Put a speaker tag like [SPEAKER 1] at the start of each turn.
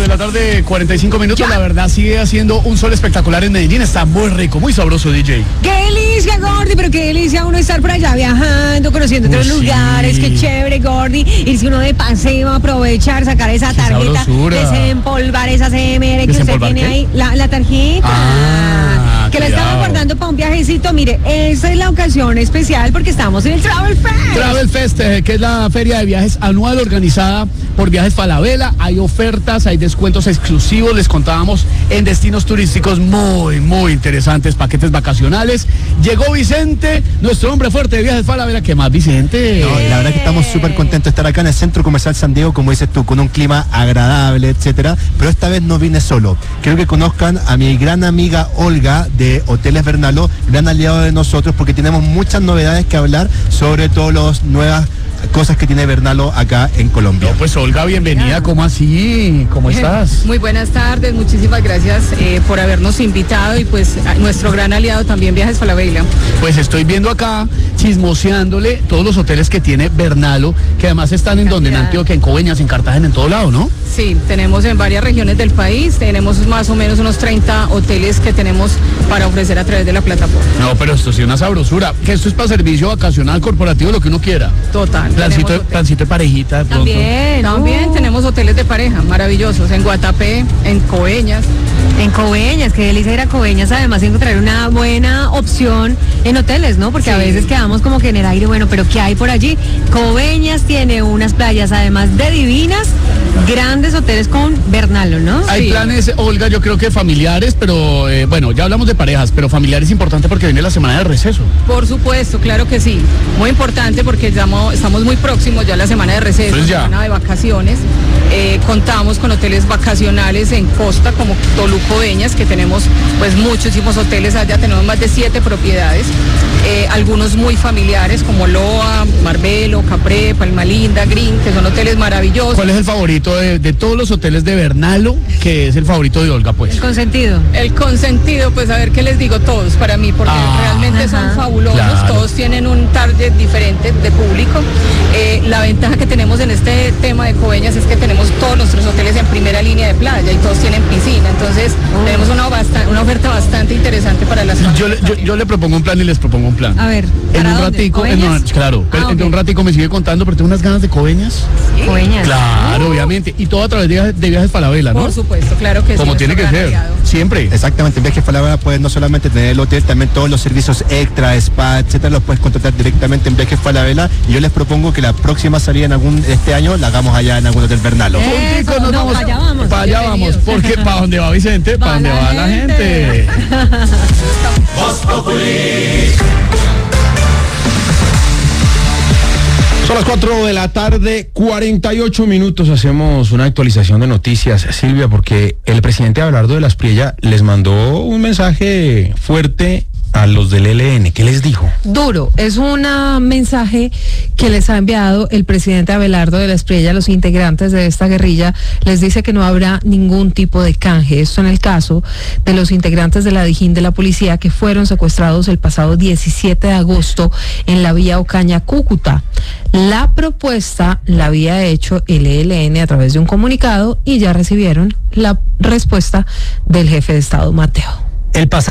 [SPEAKER 1] de la tarde, 45 minutos.
[SPEAKER 2] Ya.
[SPEAKER 1] La verdad sigue haciendo un sol espectacular en Medellín. Está muy rico, muy sabroso, DJ.
[SPEAKER 2] ¡Qué delicia, Gordy! Pero qué delicia uno estar por allá viajando, conociendo otros
[SPEAKER 1] Sí.
[SPEAKER 2] lugares. ¡Qué chévere, Gordy! Irse uno de paseo, aprovechar, sacar esa tarjeta,
[SPEAKER 1] sabrosura.
[SPEAKER 2] desempolvar esa CMR que usted
[SPEAKER 1] ¿Desempolvar
[SPEAKER 2] tiene
[SPEAKER 1] qué?
[SPEAKER 2] ahí. La tarjeta. Que la estaba
[SPEAKER 1] cuidado.
[SPEAKER 2] guardando para un viajecito. Mire, esta es la ocasión especial porque estamos en el Travel Fest.
[SPEAKER 1] Travel Fest, que es la feria de viajes anual organizada por Viajes Falabella. Hay ofertas, hay descuentos exclusivos. Les contábamos en destinos turísticos muy interesantes, paquetes vacacionales. Llegó Vicente, nuestro hombre fuerte de Viajes Falabella. ¿Qué más, Vicente?
[SPEAKER 3] No, la verdad que estamos súper contentos de estar acá en el Centro Comercial San Diego, como dices tú, con un clima agradable, etcétera. Pero esta vez no vine solo. Quiero que conozcan a mi gran amiga Olga de Hoteles Bernalo, gran aliado de nosotros, porque tenemos muchas novedades que hablar sobre todas las nuevas cosas que tiene Bernalo acá en Colombia.
[SPEAKER 1] No, pues Olga, bienvenida. ¿Cómo así? ¿Cómo estás?
[SPEAKER 4] Muy buenas tardes, muchísimas gracias por habernos invitado y pues a nuestro gran aliado también Viajes Falabella.
[SPEAKER 1] Pues estoy viendo acá, chismoseándole todos los hoteles que tiene Bernalo, que además están en donde, en Antioquia, en Coveñas, en Cartagena, en todo lado, ¿no?
[SPEAKER 4] Sí, tenemos en varias regiones del país, tenemos más o menos unos 30 hoteles que tenemos para ofrecer a través de la plataforma.
[SPEAKER 1] No, pero esto sí es una sabrosura. Que esto es para servicio vacacional, corporativo, lo que uno quiera.
[SPEAKER 4] Total.
[SPEAKER 1] Plancito,
[SPEAKER 4] tenemos
[SPEAKER 1] plancito de parejita, de pronto.
[SPEAKER 4] También tenemos hoteles de pareja maravillosos en Guatapé, en Coveñas.
[SPEAKER 2] En Coveñas, qué delicia ir a Coveñas, además encontrar una buena opción en hoteles, ¿no? Porque a
[SPEAKER 4] Sí.
[SPEAKER 2] veces quedamos como que en el aire, bueno, pero ¿qué hay por allí? Coveñas tiene unas playas además de divinas, grandes hoteles con Bernalo, ¿no?
[SPEAKER 1] Hay
[SPEAKER 4] Sí.
[SPEAKER 1] planes, Olga, yo creo que familiares, pero bueno, ya hablamos de parejas, pero familiares es importante porque viene la semana de receso.
[SPEAKER 4] Por supuesto, claro que sí. Muy importante porque estamos muy próximos ya a la semana de receso,
[SPEAKER 1] Pues ya.
[SPEAKER 4] semana de vacaciones. Contamos con hoteles vacacionales en costa como Toluco Veñas, que tenemos pues muchísimos hoteles allá, tenemos más de 7 propiedades, algunos muy familiares como Loa, Marbelo, Capré, Palma Linda, Green, que son hoteles maravillosos.
[SPEAKER 1] ¿Cuál es el favorito de todos los hoteles de Bernalo, que es el favorito de Olga, pues?
[SPEAKER 2] El consentido.
[SPEAKER 4] El consentido, pues a ver qué les digo todos para mí, porque realmente son
[SPEAKER 2] Ajá.
[SPEAKER 4] fabulosos,
[SPEAKER 1] Claro.
[SPEAKER 4] todos tienen un target diferente de público. La ventaja que tenemos en este tema de Coveñas es que tenemos todos nuestros hoteles en primera línea de playa y todos tienen piscina, entonces tenemos una oferta bastante interesante para las familias.
[SPEAKER 1] Yo le propongo un plan y les propongo un plan.
[SPEAKER 2] A ver,
[SPEAKER 1] En
[SPEAKER 2] ¿para
[SPEAKER 1] un
[SPEAKER 2] dónde?
[SPEAKER 1] ratico,
[SPEAKER 2] ¿Coveñas?
[SPEAKER 1] claro, pero
[SPEAKER 2] Ah,
[SPEAKER 1] en
[SPEAKER 2] ok.
[SPEAKER 1] un ratico me sigue contando, pero tengo unas ganas de Coveñas.
[SPEAKER 2] Coveñas.
[SPEAKER 1] Claro, obviamente. Y todo a través de Viajes Falabella, ¿no?
[SPEAKER 4] Por supuesto, claro que sí.
[SPEAKER 1] Como tiene que
[SPEAKER 4] nuestro
[SPEAKER 1] ser.
[SPEAKER 4] gran aliado.
[SPEAKER 1] Siempre.
[SPEAKER 3] Exactamente, en Viajes Falabella puedes no solamente tener el hotel, también todos los servicios extra, spa, etcétera, los puedes contratar directamente en Viajes Falabella, y yo les propongo que la próxima salida este año la hagamos allá en algún hotel Bernalo.
[SPEAKER 1] Puntico,
[SPEAKER 2] Eso,
[SPEAKER 1] nos
[SPEAKER 2] no,
[SPEAKER 1] vamos.
[SPEAKER 2] para allá vamos.
[SPEAKER 1] Para allá vamos,
[SPEAKER 4] Bienvenidos.
[SPEAKER 1] porque para donde va Vicente, para donde va la gente.
[SPEAKER 5] Son las 4 de la tarde, 48 minutos. Hacemos una actualización de noticias, Silvia, porque el presidente Abelardo de la Espriella les mandó un mensaje fuerte a los del ELN. ¿Qué les dijo?
[SPEAKER 6] Duro, es un mensaje que les ha enviado el presidente Abelardo de la Espriella a los integrantes de esta guerrilla. Les dice que no habrá ningún tipo de canje. Esto en el caso de los integrantes de la Dijín de la policía que fueron secuestrados el pasado 17 de agosto en la vía Ocaña-Cúcuta. La propuesta la había hecho el ELN a través de un comunicado y ya recibieron la respuesta del jefe de Estado, Mateo.
[SPEAKER 7] El pasado